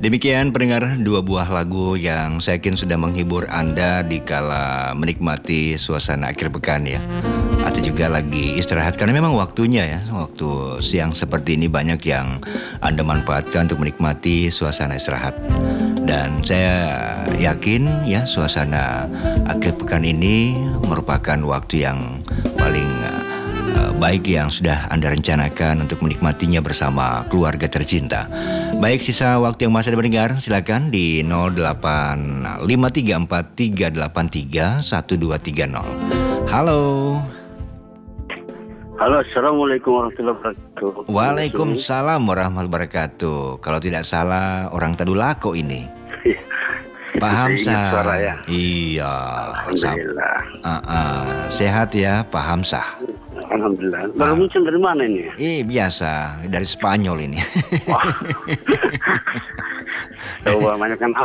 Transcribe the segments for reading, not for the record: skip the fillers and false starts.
Demikian pendengar dua buah lagu yang saya yakin sudah menghibur Anda di kala menikmati suasana akhir pekan ya. Atau juga lagi istirahat karena memang waktunya ya, waktu siang seperti ini banyak yang Anda manfaatkan untuk menikmati suasana istirahat. Dan saya yakin ya suasana akhir pekan ini merupakan waktu yang paling baik yang sudah Anda rencanakan untuk menikmatinya bersama keluarga tercinta. Baik, sisa waktu yang masih ada mendengar, silakan di 085343831230. Halo. Halo, assalamualaikum warahmatullahi wabarakatuh. Waalaikumsalam warahmatullahi wabarakatuh. Kalau tidak salah orang Tadulako ini. Pak Hamzah. Suara ya. Iya. Alhamdulillah. Sehat ya Pak Hamzah. Alhamdulillah. Baru muncul dari mana ini? Biasa dari Spanyol ini. Wah. Coba banyak kan.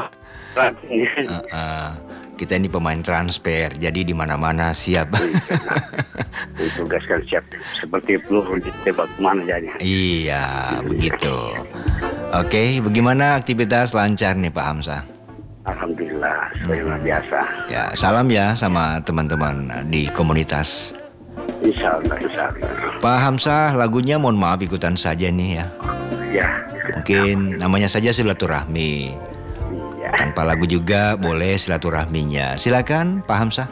Kita ini pemain transfer, jadi di mana-mana siap. Ditugaskan siap seperti peluru ditembak mana jadi. Iya, begitu. Oke, bagaimana aktivitas lancar nih Pak Hamzah? Alhamdulillah, seperti biasa. Ya, salam ya sama teman-teman di komunitas. Insya Allah. Pak Hamzah, lagunya mohon maaf ikutan saja nih ya. Ya. Mungkin namanya saja silaturahmi. Ya. Tanpa lagu juga boleh silaturahminya. Silakan Pak Hamzah.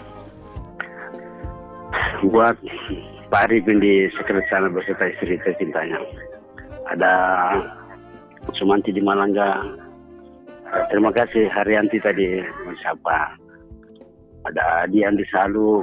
Buat Pak Arifin di sekretaris sana beserta istri tercintanya. Ada Sumanti di Malangga. Terima kasih Haryanti tadi bersapa. Ada Dian di Salu.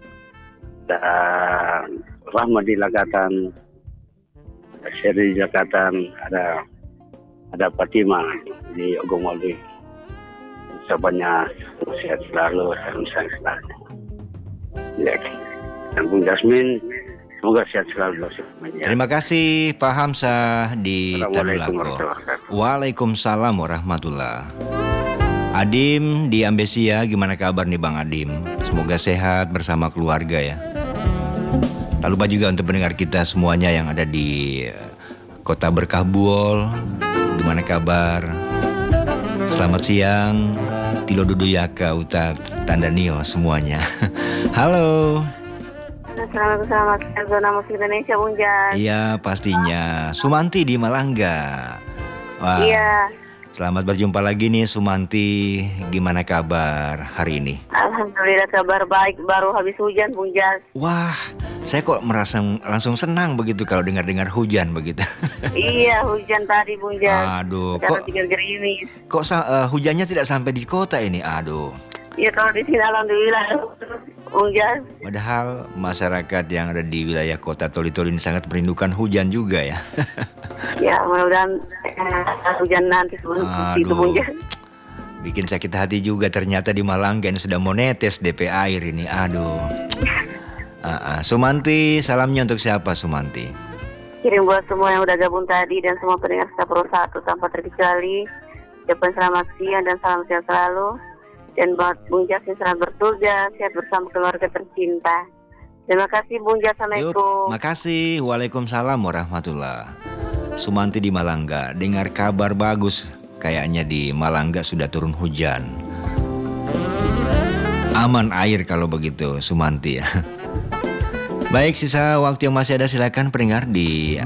Dan Rahmat di Lagatan, ada Seri di Lagatan, ada Fatima di Ogomoli. Ucapannya sehat selalu, sayang selalu. Ya, dan Bung Jasmin, semoga sehat selalu. Terima kasih Pak Hamzah di Tadulako. Waalaikumsalam warahmatullahi. Adim di Ambesia, gimana kabar nih Bang Adim? Semoga sehat bersama keluarga ya. Tak lupa juga untuk pendengar kita semuanya yang ada di Kota Berkah Buol, gimana kabar? Selamat siang, Tilo Duduyaka, Utat, Tandanio semuanya. Halo. Selamat zona musik Indonesia Bung Jan. Iya pastinya. Sumanti di Malangga. Wah. Iya. Selamat berjumpa lagi nih Sumanti. Gimana kabar hari ini? Alhamdulillah kabar baik, baru habis hujan Bung Jan. Wah, saya kok merasa langsung senang begitu kalau dengar-dengar hujan begitu. Iya, hujan tadi Bung Jan. Aduh, kok gerimis. Kok hujannya tidak sampai di kota ini? Aduh. Iya, kalau di sini alhamdulillah Bung Jan. Padahal masyarakat yang ada di wilayah kota Toli-Toli ini sangat merindukan hujan juga ya. Ya, mudah-mudahan hujan nanti sebelum itu Bung Jan. Bikin sakit hati juga ternyata di Malangga ini sudah mau netes DP air ini. Aduh. Sumanti, salamnya untuk siapa Sumanti? Kirim buat semua yang udah gabung tadi dan semua pendengar kita Pro 1 tanpa terkecuali. Ucapan selamat siang dan salam sehat selalu. Dan buat Bung Jas selamat bertugas, sehat bersama keluarga tercinta. Terima kasih Bung Jas, assalamualaikum. Makasih, waalaikumsalam warahmatullah. Sumanti di Malangga, dengar kabar bagus. Kayaknya di Malangga sudah turun hujan. Aman air kalau begitu, Sumanti ya. Baik, sisa waktu yang masih ada silakan pendengar di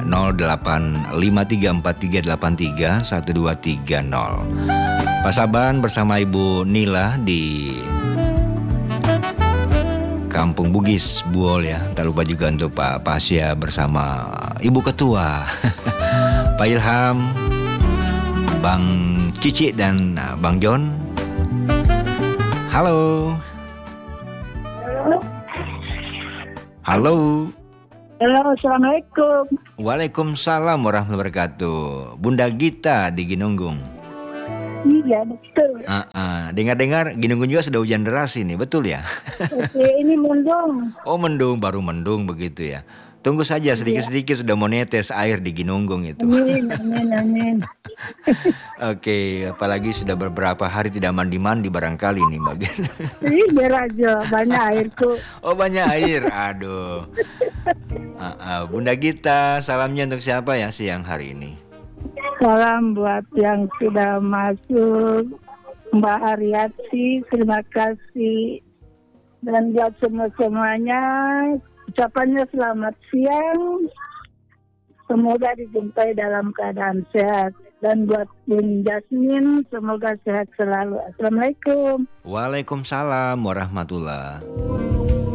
085343831230. Pak Saban bersama Ibu Nila di Kampung Bugis, Buol ya. Tak lupa juga untuk Pak Pasya bersama Ibu Ketua, Pak Ilham, Bang Cici dan Bang John. Halo. Halo. Halo, assalamualaikum. Waalaikumsalam warahmatullahi wabarakatuh. Bunda Gita di Ginunggung. Iya, betul. Dengar-dengar Ginunggung juga sudah hujan deras ini, betul ya? Oke, ini mendung. Oh mendung, baru mendung begitu ya. Tunggu saja sedikit-sedikit sudah mau netes air di Ginunggung itu. Amin. Oke, apalagi sudah beberapa hari tidak mandi-mandi barangkali nih Mbak. Biar aja, banyak airku. Oh banyak air, aduh. Bunda Gita, salamnya untuk siapa ya siang hari ini? Salam buat yang sudah masuk, Mbak Ariati, terima kasih. Dan buat semuanya, ucapannya selamat siang. Semoga dijumpai dalam keadaan sehat. Dan buat Bung Jasmine, semoga sehat selalu. Assalamualaikum. Waalaikumsalam warahmatullah.